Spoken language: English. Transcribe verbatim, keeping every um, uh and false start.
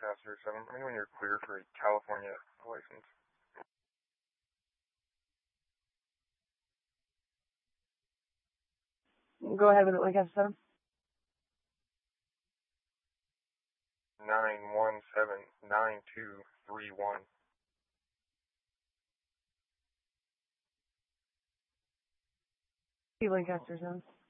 Lancaster seven. Let me know when you're clear for a California license. Go ahead with it, Lancaster seven. nine one seven nine two three one. Lancaster seven.